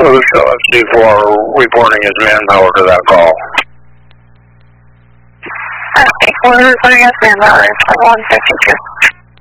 So the show FC4 reporting his manpower to that call. Okay, we're reporting his manpower, 152.